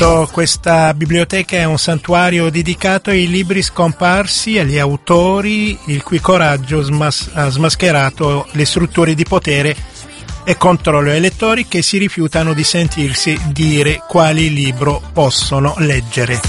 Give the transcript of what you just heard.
Questa biblioteca è un santuario dedicato ai libri scomparsi, agli autori il cui coraggio ha smascherato le strutture di potere e controllo ai lettori che si rifiutano di sentirsi dire quali libro possono leggere.